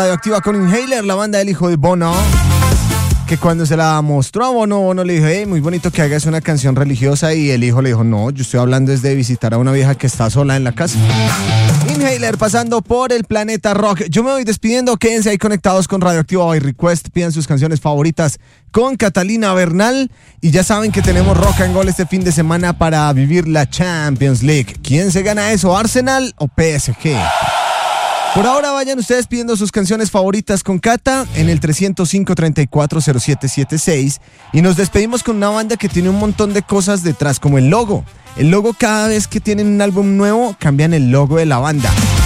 Radioactiva con Inhaler, la banda del hijo de Bono, que cuando se la mostró a Bono le dijo, hey, muy bonito que hagas una canción religiosa, y el hijo le dijo, no, yo estoy hablando es de visitar a una vieja que está sola en la casa. Inhaler pasando por el Planeta Rock. Yo me voy despidiendo, quédense ahí conectados con Radioactiva by Request, pidan sus canciones favoritas con Catalina Bernal, y ya saben que tenemos Rock and Roll este fin de semana para vivir la Champions League. ¿Quién se gana eso, Arsenal o PSG? Por ahora vayan ustedes pidiendo sus canciones favoritas con Cata en el 305-340776, y nos despedimos con una banda que tiene un montón de cosas detrás, como el logo. El logo, cada vez que tienen un álbum nuevo, cambian el logo de la banda.